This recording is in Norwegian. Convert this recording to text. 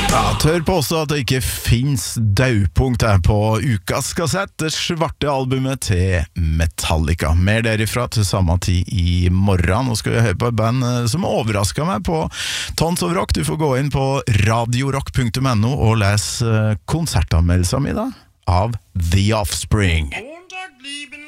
Tør påstå at det ikke finnes dødpunkt her på ukas kassett, det svarte albumet til Metallica. Mer derifra til samme tid i morgen. Nå skal vi høre på et band som overrasket meg på Tons of Rock. Du får gå inn på radiorock.no og lese konsertanmeldelsen min da, av The Offspring.